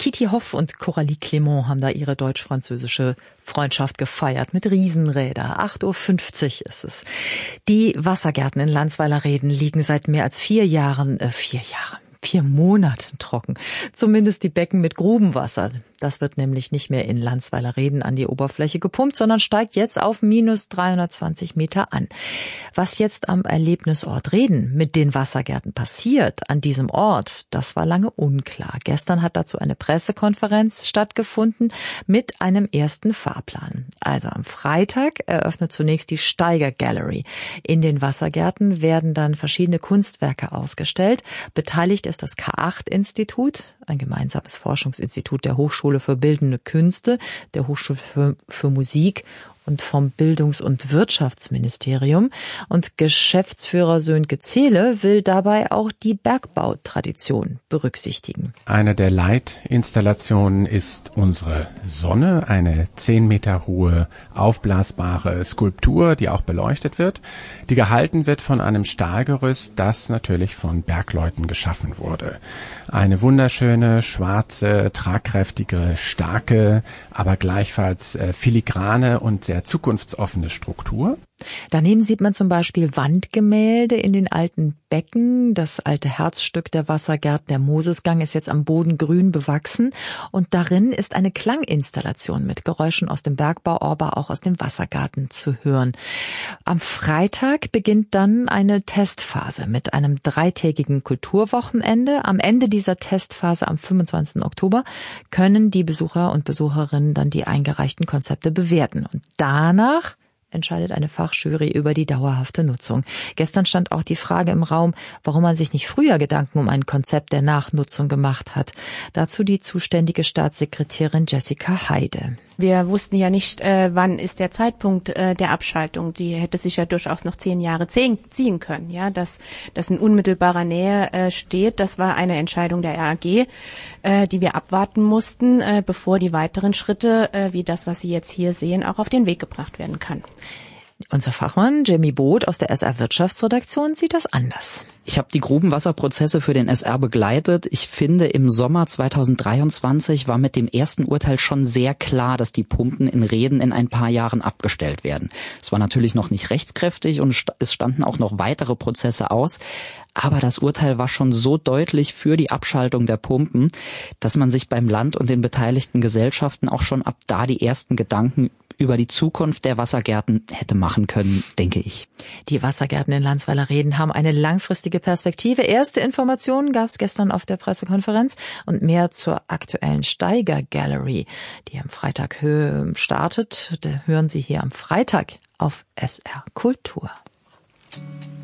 Kiti Hoff und Coralie Clément haben da ihre deutsch-französische Freundschaft gefeiert mit Riesenräder. 8:50 Uhr ist es. Die Wassergärten in Landsweiler-Reden liegen seit mehr als 4 Monaten trocken. Zumindest die Becken mit Grubenwasser. Das wird nämlich nicht mehr in Landsweiler-Reden an die Oberfläche gepumpt, sondern steigt jetzt auf minus 320 Meter an. Was jetzt am Erlebnisort Reden mit den Wassergärten passiert an diesem Ort, das war lange unklar. Gestern hat dazu eine Pressekonferenz stattgefunden mit einem ersten Fahrplan. Also am Freitag eröffnet zunächst die Steiger Gallery. In den Wassergärten werden dann verschiedene Kunstwerke ausgestellt. Beteiligt ist das K8-Institut, ein gemeinsames Forschungsinstitut der Hochschule für Bildende Künste, der Hochschule für Musik und vom Bildungs- und Wirtschaftsministerium. Und Geschäftsführer Sönke Zehle will dabei auch die Bergbautradition berücksichtigen. Eine der Leitinstallationen ist unsere Sonne, eine 10 Meter hohe aufblasbare Skulptur, die auch beleuchtet wird, die gehalten wird von einem Stahlgerüst, das natürlich von Bergleuten geschaffen wurde. Eine wunderschöne, schwarze, tragkräftige, starke, aber gleichfalls filigrane und sehr zukunftsoffene Struktur. Daneben sieht man zum Beispiel Wandgemälde in den alten Becken. Das alte Herzstück der Wassergärten, der Mosesgang, ist jetzt am Boden grün bewachsen. Und darin ist eine Klanginstallation mit Geräuschen aus dem Bergbau, aber auch aus dem Wassergarten zu hören. Am Freitag beginnt dann eine Testphase mit einem 3-tägigen Kulturwochenende. Am Ende dieser Testphase am 25. Oktober können die Besucher und Besucherinnen dann die eingereichten Konzepte bewerten. Und danach entscheidet eine Fachjury über die dauerhafte Nutzung. Gestern stand auch die Frage im Raum, warum man sich nicht früher Gedanken um ein Konzept der Nachnutzung gemacht hat. Dazu die zuständige Staatssekretärin Jessica Heide. Wir wussten ja nicht, wann ist der Zeitpunkt der Abschaltung. Die hätte sich ja durchaus noch 10 Jahre ziehen können. Ja, dass das in unmittelbarer Nähe steht, das war eine Entscheidung der RAG, die wir abwarten mussten, bevor die weiteren Schritte, wie das, was Sie jetzt hier sehen, auch auf den Weg gebracht werden kann. Unser Fachmann Jamie Both aus der SR Wirtschaftsredaktion sieht das anders. Ich habe die Grubenwasserprozesse für den SR begleitet. Ich finde, im Sommer 2023 war mit dem ersten Urteil schon sehr klar, dass die Pumpen in Reden in ein paar Jahren abgestellt werden. Es war natürlich noch nicht rechtskräftig und es standen auch noch weitere Prozesse aus. Aber das Urteil war schon so deutlich für die Abschaltung der Pumpen, dass man sich beim Land und den beteiligten Gesellschaften auch schon ab da die ersten Gedanken über die Zukunft der Wassergärten hätte machen können, denke ich. Die Wassergärten in Landsweiler-Reden haben eine langfristige Perspektive. Erste Informationen gab es gestern auf der Pressekonferenz und mehr zur aktuellen Steiger Gallery, die am Freitag startet. Da hören Sie hier am Freitag auf SR Kultur.